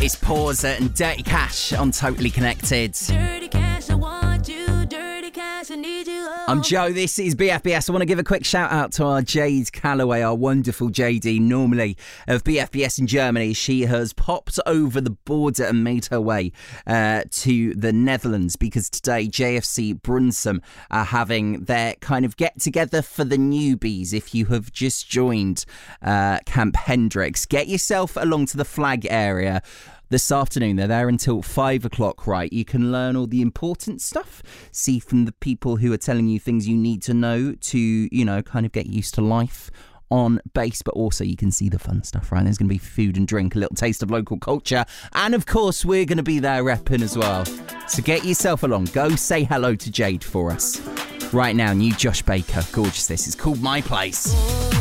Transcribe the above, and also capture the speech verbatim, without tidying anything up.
It's Pause and Dirty Cash on Totally Connected. Dirty Cash, I want you. Dirty Cash, I need you. Oh. I'm Joe, this is B F B S. I want to give a quick shout out to our Jade Calloway, our wonderful J D, normally of B F B S in Germany. She has popped over the border and made her way uh, to the Netherlands because today J F C Brunsum are having their kind of get-together for the newbies. If you have just joined uh, Camp Hendricks, get yourself along to the flag area. This afternoon, they're there until five o'clock, right? You can learn all the important stuff, see from the people who are telling you things you need to know to, you know, kind of get used to life on base, but also you can see the fun stuff, right? There's going to be food and drink, a little taste of local culture, and of course, we're going to be there repping as well. So get yourself along. Go say hello to Jade for us. Right now, new Josh Baker. Gorgeous this. It's called My Place.